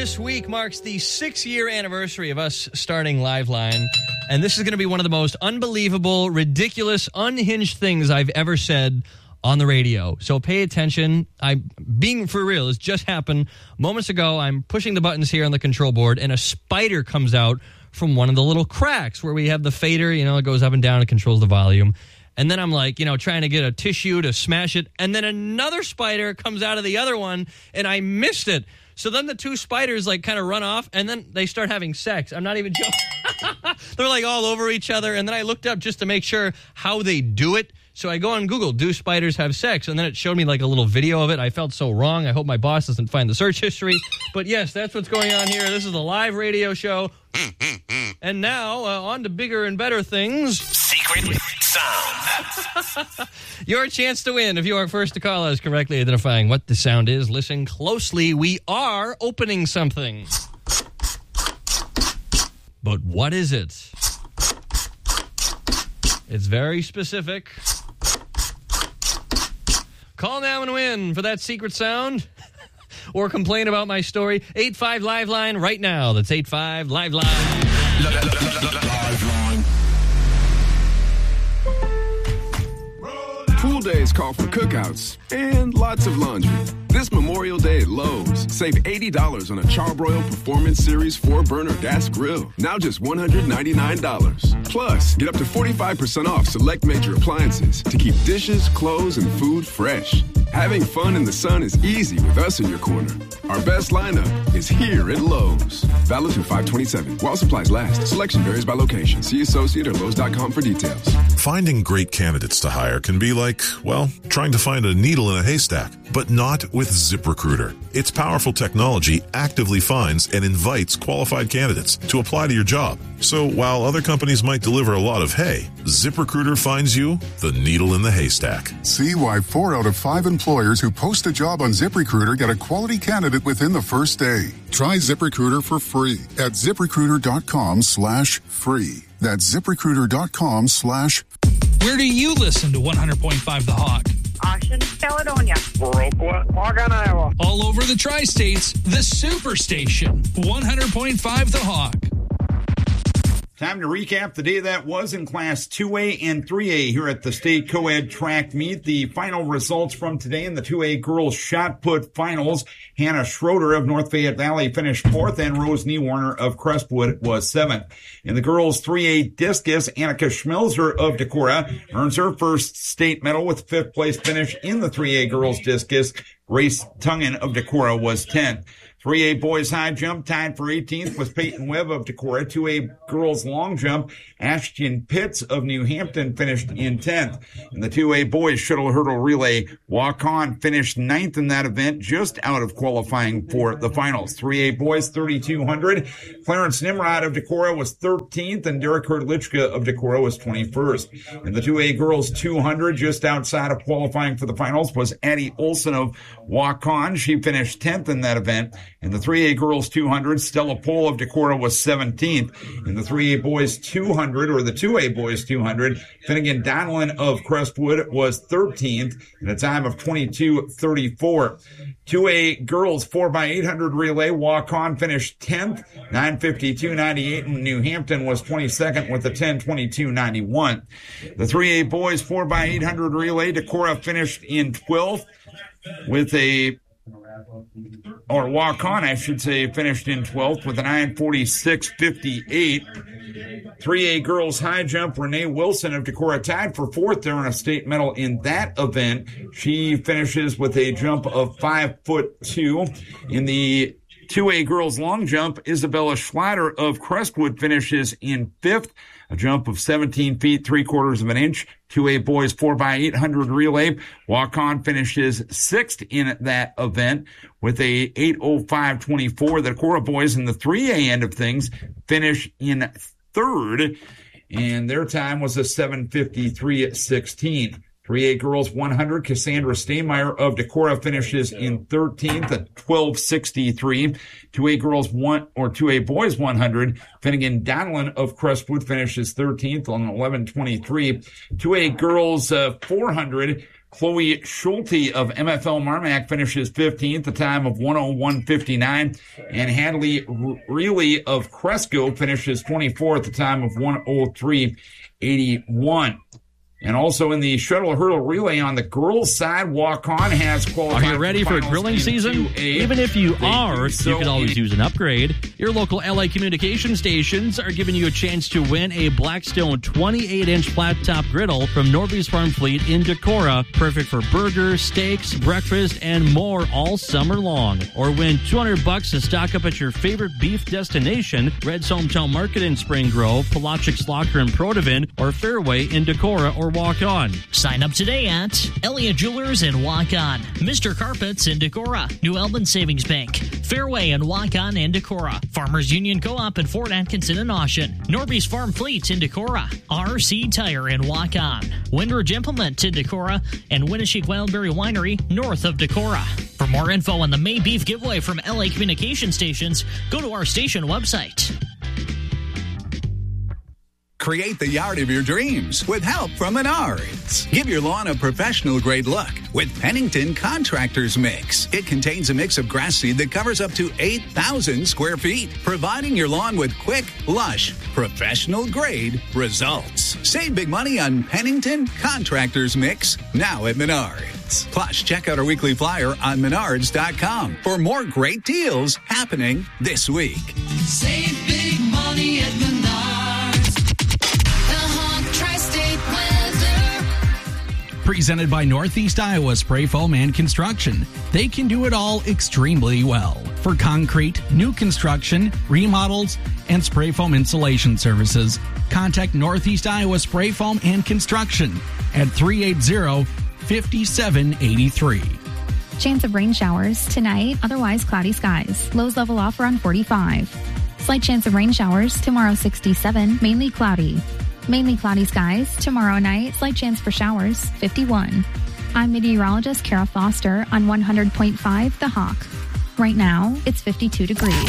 This week marks the 6-year anniversary of us starting Liveline, and this is going to be one of the most unbelievable, ridiculous, unhinged things I've ever said on the radio. So pay attention. I'm being for real. It's just happened moments ago. I'm pushing the buttons here on the control board, and a spider comes out from one of the little cracks where we have the fader, it goes up and down and controls the volume. And then I'm like, trying to get a tissue to smash it. And then another spider comes out of the other one, and I missed it. So then the two spiders kind of run off, and then they start having sex. I'm not even joking. They're all over each other. And then I looked up just to make sure how they do it. So I go on Google, do spiders have sex? And then it showed me a little video of it. I felt so wrong. I hope my boss doesn't find the search history. But yes, that's what's going on here. This is a live radio show. And now, on to bigger and better things. Secret sound. Your chance to win if you are first to call us, correctly identifying what the sound is. Listen closely. We are opening something. But what is it? It's very specific. Call now and win for that secret sound. Or complain about my story. 85 Liveline right now. That's 85 Liveline. Pool days call for cookouts and lots of laundry. This Memorial Day at Lowe's, save $80 on a Charbroil Performance Series 4-burner gas grill. Now just $199. Plus, get up to 45% off select major appliances to keep dishes, clothes, and food fresh. Having fun in the sun is easy with us in your corner. Our best lineup is here at Lowe's. Valid through 5/27. While supplies last. Selection varies by location. See associate or Lowe's.com for details. Finding great candidates to hire can be like, trying to find a needle in a haystack, but not with ZipRecruiter. Its powerful technology actively finds and invites qualified candidates to apply to your job. So while other companies might deliver a lot of hay, ZipRecruiter finds you the needle in the haystack. See why 4 out of 5 employers who post a job on ZipRecruiter get a quality candidate within the first day. Try ZipRecruiter for free at ZipRecruiter.com/free. That's ZipRecruiter.com/. Where do you listen to 100.5 The Hawk? Ocean, Caledonia. Viroqua, Morgan, Iowa. All over the tri-states, the Superstation, 100.5 The Hawk. Time to recap the day that was in Class 2A and 3A here at the State Co-Ed Track Meet. The final results from today in the 2A Girls Shot Put Finals. Hannah Schroeder of North Fayette Valley finished 4th, and Rose Niewarner of Crestwood was 7th. In the Girls 3A Discus, Annika Schmelzer of Decorah earns her first state medal with 5th place finish in the 3A Girls Discus. Grace Tungen of Decorah was 10th. 3A boys high jump tied for 18th with Peyton Webb of Decorah. 2A girls long jump, Ashton Pitts of New Hampton finished in 10th. In the 2A boys shuttle hurdle relay, Waukon finished 9th in that event, just out of qualifying for the finals. 3A boys 3,200. Clarence Nimrod of Decorah was 13th, and Derek Hurtlichka of Decorah was 21st. In the 2A girls 200, just outside of qualifying for the finals, was Addie Olson of Waukon. She finished 10th in that event. In the 3A girls 200, Stella Pohl of Decorah was 17th. In the 3A boys 200, or the 2A boys 200, Finnegan Donlin of Crestwood was 13th in a time of 22:34. 2A girls 4x800 relay, Waukon finished 10th, 9:52.98, and New Hampton was 22nd with a 10:22.91. The 3A boys 4x800 relay, Decorah finished in 12th with Waukon, I should say, finished in 12th with a 9:46.58. 3A girls high jump, Renee Wilson of Decorah tied for 4th there in a state medal in that event. She finishes with a jump of 5'2". In the 2A girls long jump, Isabella Schlatter of Crestwood finishes in 5th, a jump of 17 feet, 3/4 of an inch. 2A boys 4x800 relay, Waukon finishes 6th in that event with a 8:05.24. The Decorah boys in the 3A end of things finish in 3rd, and their time was a 7:53.16. 3A girls 100, Cassandra Steinmeier of Decorah finishes in 13th at 12:63. 2A girls 2A boys 100, Finnegan Donlin of Crestwood finishes 13th on 11:23. 2A girls 400, Chloe Schulte of MFL Marmac finishes 15th, a time of 1:01:59. And Hadley Reilly of Cresco finishes 24th, a time of 1:03:81. And also in the shuttle hurdle relay on the girls' side, Walk-On has qualified. Are you ready for grilling season? Even if you are, you can always use an upgrade. Your local LA communication stations are giving you a chance to win a Blackstone 28-inch flat-top griddle from Norby's Farm Fleet in Decorah. Perfect for burgers, steaks, breakfast, and more all summer long. Or win $200 to stock up at your favorite beef destination, Red's Hometown Market in Spring Grove, Palachik's Locker in Protivin, or Fairway in Decorah or Walk-On. Sign up today at Elliott Jewelers and Walk-On, Mr. Carpets in Decorah, New Albin Savings Bank, Fairway and Walk-On in Decorah, Farmers Union Co-op in Fort Atkinson and Ocean, Norby's Farm Fleet in Decorah, RC Tire in Walk-On, Windridge Implement in Decorah, and Winneshiek Wildberry Winery north of Decorah. For more info on the May Beef giveaway from LA Communication Stations, go to our station website. Create the yard of your dreams with help from Menards. Give your lawn a professional-grade look with Pennington Contractors Mix. It contains a mix of grass seed that covers up to 8,000 square feet, providing your lawn with quick, lush, professional-grade results. Save big money on Pennington Contractors Mix now at Menards. Plus, check out our weekly flyer on Menards.com for more great deals happening this week. Save big money at Menards. Presented by Northeast Iowa Spray Foam and Construction. They can do it all extremely well. For concrete, new construction, remodels, and spray foam insulation services, contact Northeast Iowa Spray Foam and Construction at 380-5783. Chance of rain showers tonight, otherwise cloudy skies. Lows level off around 45. Slight chance of rain showers tomorrow, 67, mainly cloudy. Mainly cloudy skies. Tomorrow night, slight chance for showers, 51. I'm meteorologist Kara Foster on 100.5 The Hawk. Right now, it's 52 degrees.